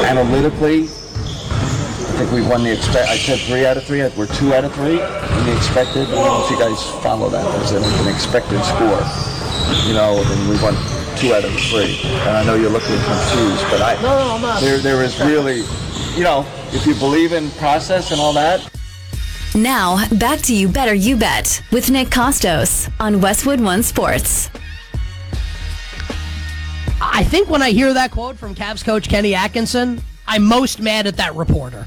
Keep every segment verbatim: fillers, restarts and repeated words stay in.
analytically, I think we won the expect. I said three out of three. We're two out of three in the expected. I don't know if you guys follow that. There's an, an expected score, you know, and we won two out of three. And I know you're looking confused, but I no, no, I'm not. There, there is really, you know, if you believe in process and all that. Now back to You Better You Bet with Nick Costos on Westwood One Sports. I think when I hear that quote from Cavs coach Kenny Atkinson, I'm most mad at that reporter.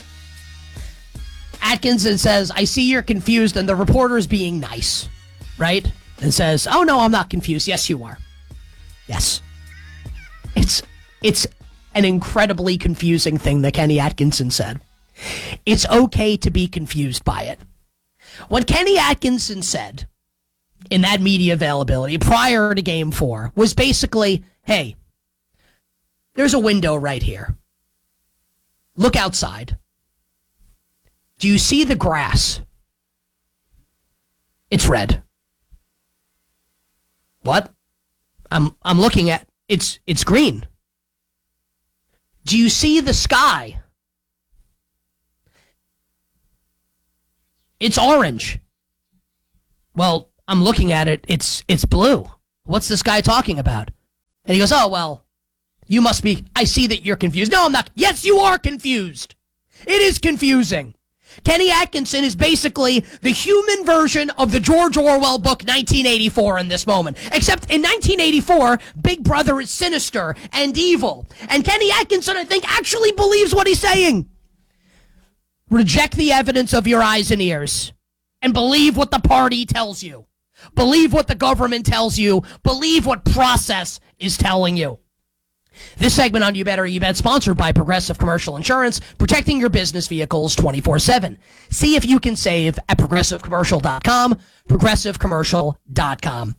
Atkinson says, I see you're confused, and the reporter's being nice, right? And says, oh, no, I'm not confused. Yes, you are. Yes. It's it's an incredibly confusing thing that Kenny Atkinson said. It's okay to be confused by it. What Kenny Atkinson said in that media availability prior to Game four was basically, hey, there's a window right here. Look outside. Do you see the grass? It's red. What? I'm I'm looking at it's it's green. Do you see the sky? It's orange. Well, I'm looking at it. It's it's blue. What's this guy talking about? And he goes, oh, well, you must be, I see that you're confused. No, I'm not. Yes, you are confused. It is confusing. Kenny Atkinson is basically the human version of the George Orwell book nineteen eighty-four in this moment. Except in nineteen eighty-four, Big Brother is sinister and evil. And Kenny Atkinson, I think, actually believes what he's saying. Reject the evidence of your eyes and ears and believe what the party tells you. Believe what the government tells you. Believe what process is telling you. This segment on You Better You Bet sponsored by Progressive Commercial Insurance, protecting your business vehicles twenty-four seven. See if you can save at progressive commercial dot com, progressive commercial dot com.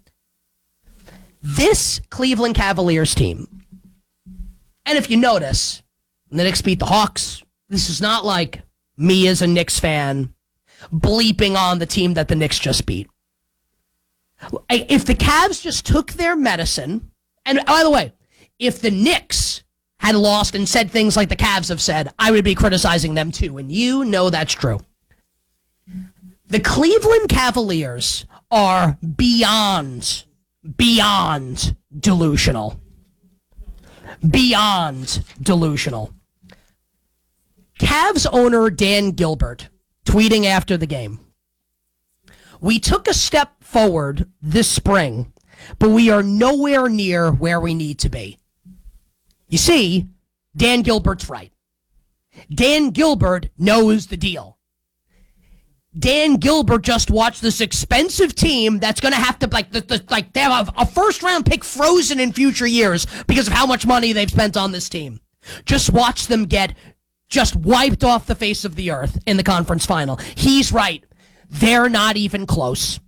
This Cleveland Cavaliers team, and if you notice, the Knicks beat the Hawks. This is not like me as a Knicks fan bleeping on the team that the Knicks just beat. If the Cavs just took their medicine, and by the way, if the Knicks had lost and said things like the Cavs have said, I would be criticizing them too, and you know that's true. The Cleveland Cavaliers are beyond, beyond delusional. Beyond delusional. Cavs owner Dan Gilbert tweeting after the game, we took a step forward this spring, but we are nowhere near where we need to be. You see, Dan Gilbert's right. Dan Gilbert knows the deal. Dan Gilbert just watched this expensive team that's going to have to, like, the, the, like they have a, a first-round pick frozen in future years because of how much money they've spent on this team. Just watch them get just wiped off the face of the earth in the conference final. He's right. They're not even close.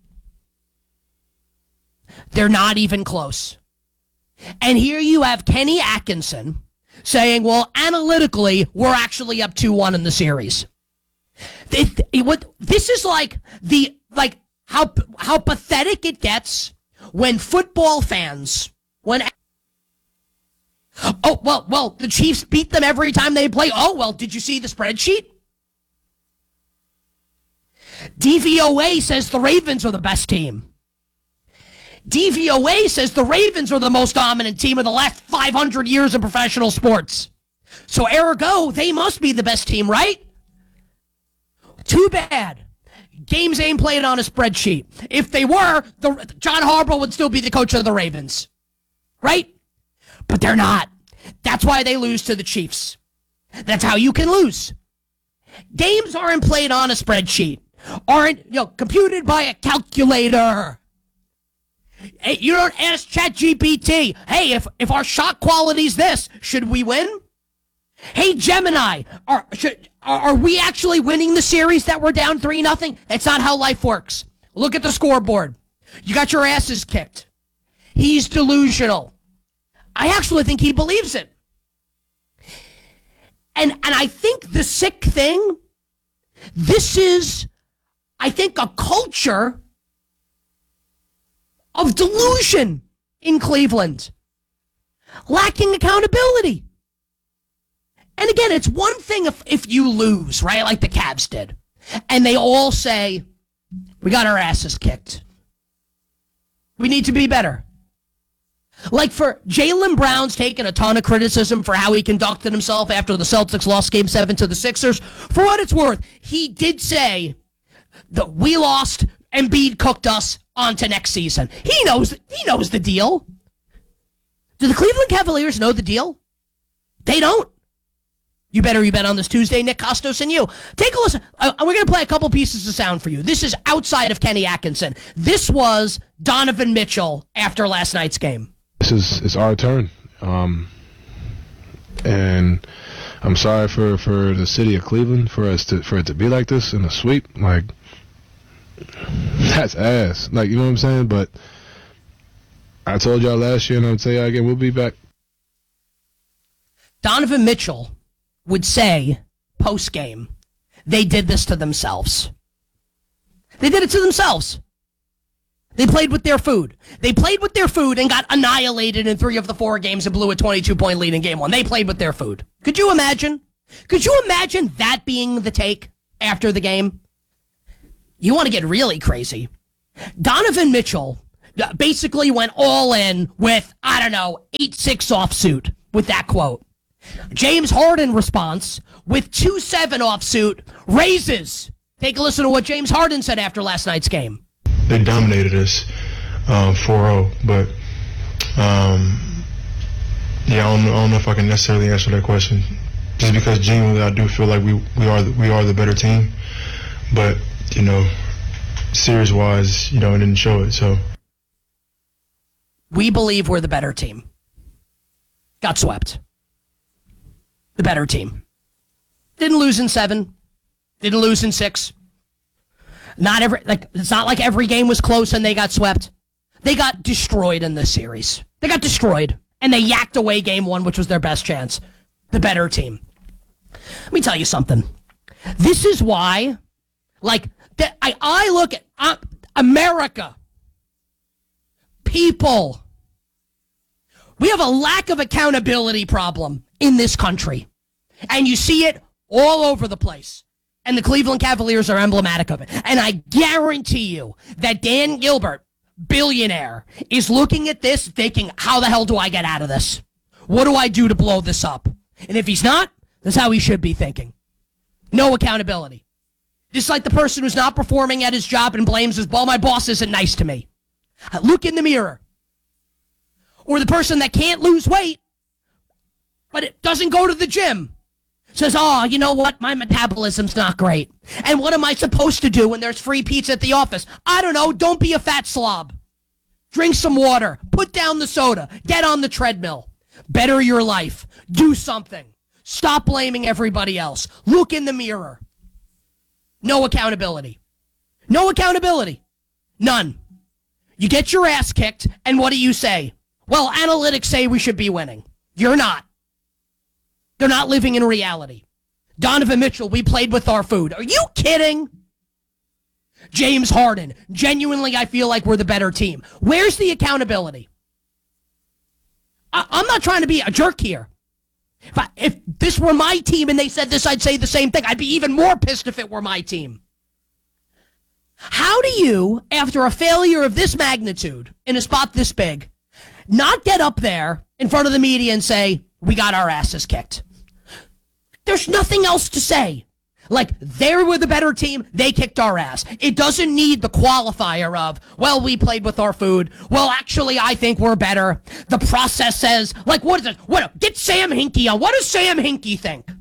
They're not even close. And here you have Kenny Atkinson saying, well, analytically, we're actually up two one in the series. It, it, what, this is like the like how how pathetic it gets when football fans, when oh, well, well, the Chiefs beat them every time they play. Oh, well, did you see the spreadsheet? D V O A says the Ravens are the best team. D V O A says the Ravens are the most dominant team of the last five hundred years of professional sports. So ergo, they must be the best team, right? Too bad. Games ain't played on a spreadsheet. If they were, the, John Harbaugh would still be the coach of the Ravens. Right? But they're not. That's why they lose to the Chiefs. That's how you can lose. Games aren't played on a spreadsheet. Aren't, you know, computed by a calculator. Hey, you don't ask ChatGPT, hey, if, if our shot quality's this, should we win? Hey, Gemini, are, should, are, are we actually winning the series that we're down three nothing? That's not how life works. Look at the scoreboard. You got your asses kicked. He's delusional. I actually think he believes it. And, and I think the sick thing, this is, I think, a culture of delusion in Cleveland. Lacking accountability. And again, it's one thing if, if you lose, right, like the Cavs did, and they all say, we got our asses kicked. We need to be better. Like for Jaylen Brown's taken a ton of criticism for how he conducted himself after the Celtics lost Game seven to the Sixers. For what it's worth, he did say that we lost, Embiid cooked us, on to next season. He knows, he knows the deal. Do the Cleveland Cavaliers know the deal? They don't. You better you bet on this Tuesday, Nick Costos and you. Take a listen. Uh, we're going to play a couple pieces of sound for you. This is outside of Kenny Atkinson. This was Donovan Mitchell after last night's game. This is it's our turn. Um, and I'm sorry for, for the city of Cleveland for us to for it to be like this in a sweep. Like, that's ass. Like, you know what I'm saying? But I told y'all last year, and I'll tell y'all again, we'll be back. Donovan Mitchell would say post-game, they did this to themselves. They did it to themselves. They played with their food. They played with their food and got annihilated in three of the four games and blew a twenty-two point lead in game one. They played with their food. Could you imagine? Could you imagine that being the take after the game? You want to get really crazy. Donovan Mitchell basically went all in with, I don't know, eight six offsuit with that quote. James Harden response with two seven offsuit raises. Take a listen to what James Harden said after last night's game. They dominated us um, four oh, but um, yeah, I don't, I don't know if I can necessarily answer that question. Just because genuinely I do feel like we, we are the, we are the better team, but you know, series wise, you know, it didn't show it. So we believe we're the better team. Got swept. The better team. Didn't lose in seven. Didn't lose in six. Not every like it's not like every game was close and they got swept. They got destroyed in this series. They got destroyed. And they yacked away game one, which was their best chance. The better team. Let me tell you something. This is why, like, that I, I look at uh, America. People. We have a lack of accountability problem in this country. And you see it all over the place. And the Cleveland Cavaliers are emblematic of it. And I guarantee you that Dan Gilbert, billionaire, is looking at this thinking, how the hell do I get out of this? What do I do to blow this up? And if he's not, that's how he should be thinking. No accountability. Just like the person who's not performing at his job and blames his, well, my boss isn't nice to me. Look in the mirror. Or the person that can't lose weight, but it doesn't go to the gym. Says, oh, you know what? My metabolism's not great. And what am I supposed to do when there's free pizza at the office? I don't know. Don't be a fat slob. Drink some water. Put down the soda. Get on the treadmill. Better your life. Do something. Stop blaming everybody else. Look in the mirror. No accountability. No accountability. None. You get your ass kicked, and what do you say? Well, analytics say we should be winning. You're not. They're not living in reality. Donovan Mitchell, we played with our food. Are you kidding? James Harden, genuinely, I feel like we're the better team. Where's the accountability? I- I'm not trying to be a jerk here. If, I, if this were my team and they said this, I'd say the same thing. I'd be even more pissed if it were my team. How do you, after a failure of this magnitude in a spot this big, not get up there in front of the media and say, we got our asses kicked? There's nothing else to say. Like, they were the better team, they kicked our ass. It doesn't need the qualifier of, well, we played with our food. Well, actually, I think we're better. The process says, like, what is it? What? Get Sam Hinkie on. What does Sam Hinkie think?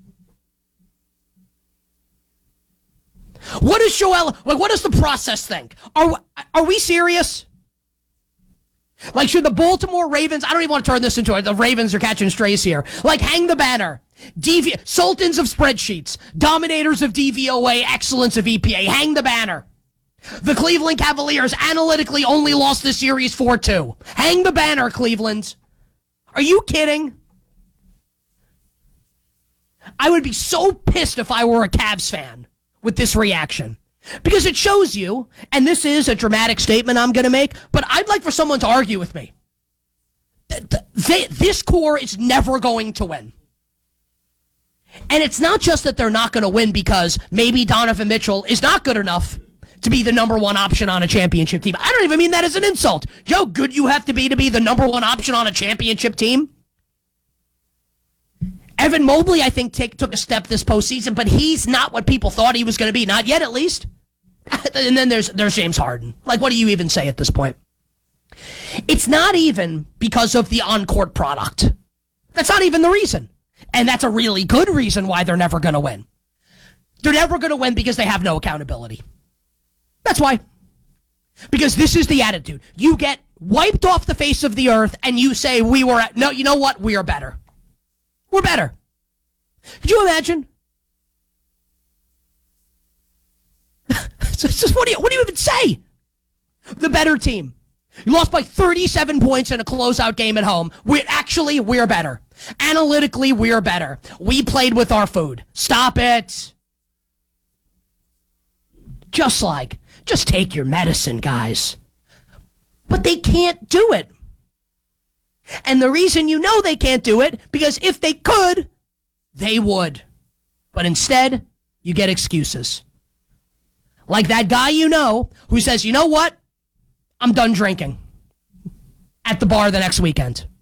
What does Joel, like, what does the process think? Are, are we serious? Like, should the Baltimore Ravens, I don't even want to turn this into it, the Ravens are catching strays here. Like, hang the banner. D V, Sultans of spreadsheets, dominators of D V O A, excellence of E P A, hang the banner. The Cleveland Cavaliers analytically only lost this series four two. Hang the banner, Cleveland. Are you kidding? I would be so pissed if I were a Cavs fan with this reaction. Because it shows you, and this is a dramatic statement I'm going to make, but I'd like for someone to argue with me. Th- th- they, this core is never going to win. And it's not just that they're not going to win because maybe Donovan Mitchell is not good enough to be the number one option on a championship team. I don't even mean that as an insult. You know how good you have to be to be the number one option on a championship team? Evan Mobley, I think, take, took a step this postseason, but he's not what people thought he was going to be. Not yet, at least. And then there's there's James Harden. Like, what do you even say at this point? It's not even because of the on-court product. That's not even the reason. And that's a really good reason why they're never going to win. They're never going to win because they have no accountability. That's why. Because this is the attitude. You get wiped off the face of the earth and you say, we were at, no, you know what? We are better. We're better. Could you imagine? It's just, what do you, what do you even say? The better team. You lost by thirty-seven points in a closeout game at home. We actually, we're better. Analytically, we're better. We played with our food. Stop it. Just like, just take your medicine, guys. But they can't do it. And the reason you know they can't do it, because if they could, they would. But instead, you get excuses. Like that guy you know who says, you know what? I'm done drinking at the bar the next weekend.